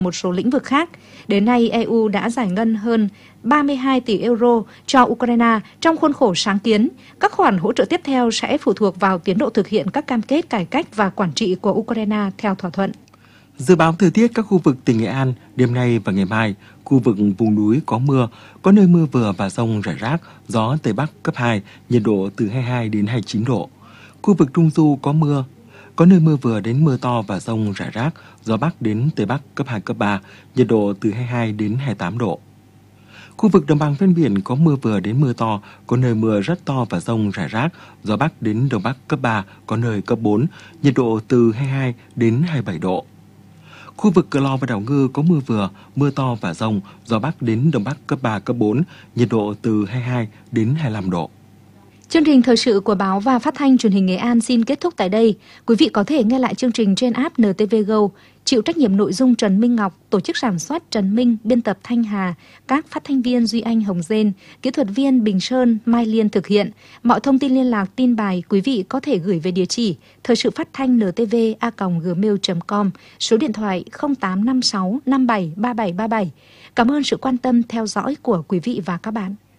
một số lĩnh vực khác. Đến nay, EU đã giải ngân hơn 32 tỷ euro cho Ukraine trong khuôn khổ sáng kiến. Các khoản hỗ trợ tiếp theo sẽ phụ thuộc vào tiến độ thực hiện các cam kết cải cách và quản trị của Ukraine theo thỏa thuận. Dự báo thời tiết các khu vực tỉnh Nghệ An, đêm nay và ngày mai, khu vực vùng núi có mưa, có nơi mưa vừa và dông rải rác, gió Tây Bắc cấp 2, nhiệt độ từ 22 đến 29 độ. Khu vực Trung Du có mưa, có nơi mưa vừa đến mưa to và dông rải rác, gió Bắc đến Tây Bắc cấp 2, cấp 3, nhiệt độ từ 22 đến 28 độ. Khu vực đồng bằng ven biển có mưa vừa đến mưa to, có nơi mưa rất to và dông rải rác, gió Bắc đến Đông Bắc cấp 3, có nơi cấp 4, nhiệt độ từ 22 đến 27 độ. Khu vực Cờ Lo và Đảo Ngư có mưa vừa, mưa to và dông, gió Bắc đến Đông Bắc cấp 3, cấp 4, nhiệt độ từ 22 đến 25 độ. Chương trình thời sự của báo và phát thanh truyền hình Nghệ An xin kết thúc tại đây. Quý vị có thể nghe lại chương trình trên app NTV Go. Chịu trách nhiệm nội dung Trần Minh Ngọc, tổ chức sản xuất Trần Minh, biên tập Thanh Hà, các phát thanh viên Duy Anh, Hồng Dên, kỹ thuật viên Bình Sơn, Mai Liên thực hiện. Mọi thông tin liên lạc, tin bài quý vị có thể gửi về địa chỉ thời sự phát thanh ntv@gmail.com, số điện thoại 0856 57 3737. Cảm ơn sự quan tâm theo dõi của quý vị và các bạn.